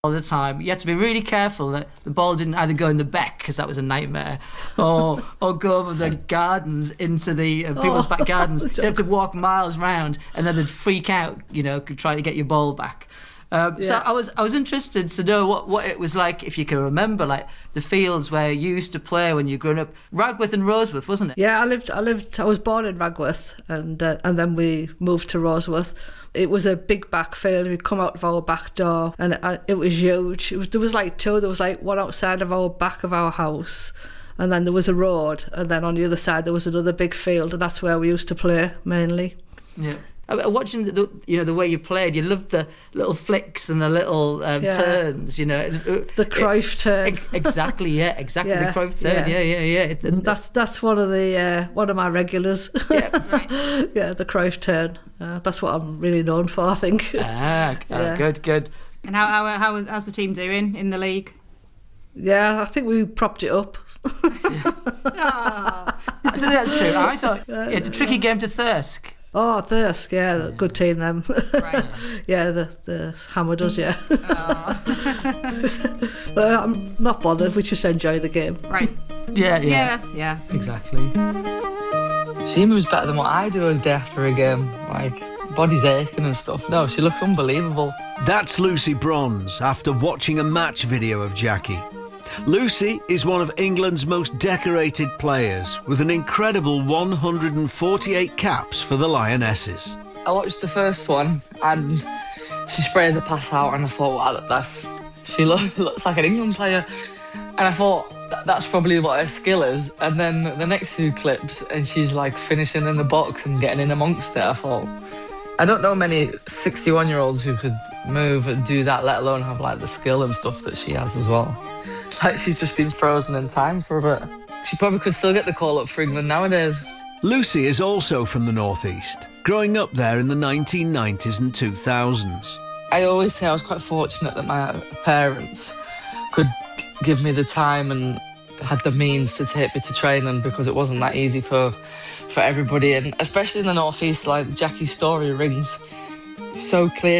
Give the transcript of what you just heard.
all the time. You had to be really careful that the ball didn't either go in the beck, because that was a nightmare, or go over the gardens into the people's back gardens. You'd have to walk miles round, and then they'd freak out, trying to get your ball back. So I was interested to know what it was like, if you can remember, like the fields where you used to play when you grew up. Ragworth and Roseworth, wasn't it? Yeah, I was born in Ragworth, and then we moved to Roseworth. It was a big backfield. We'd come out of our back door, and it was huge. There was like two. There was like one outside of our back of our house, and then there was a road, and then on the other side there was another big field, and that's where we used to play mainly. Yeah. Watching the way you played, you loved the little flicks and the little turns, The Cruyff turn. Exactly, yeah, exactly. Yeah, the Cruyff turn, yeah. That's one of my regulars. Yeah, right. Yeah, the Cruyff turn. That's what I'm really known for, I think. Good. And how's the team doing in the league? Yeah, I think we propped it up. I don't think that's true. I thought you had a tricky game to Thirsk. Oh, Thirsk, yeah, good team them. Right. Yeah, the hammered us, yeah. But I'm not bothered, we just enjoy the game. Right. Yeah. Yes, yeah. Exactly. She moves better than what I do a day after a game. Like, body's aching and stuff. No, she looks unbelievable. That's Lucy Bronze after watching a match video of Jackie. Lucy is one of England's most decorated players, with an incredible 148 caps for the Lionesses. I watched the first one and she sprays a pass out and I thought, wow, she looks like an England player. And I thought, that's probably what her skill is. And then the next two clips and she's like finishing in the box and getting in amongst it. I thought, I don't know many 61-year-olds who could move and do that, let alone have like the skill and stuff that she has as well. It's like she's just been frozen in time for a bit. She probably could still get the call up for England nowadays. Lucy is also from the northeast, growing up there in the 1990s and 2000s. I always say I was quite fortunate that my parents could give me the time and had the means to take me to training, because it wasn't that easy for everybody, and especially in the northeast, like Jackie's story rings so clear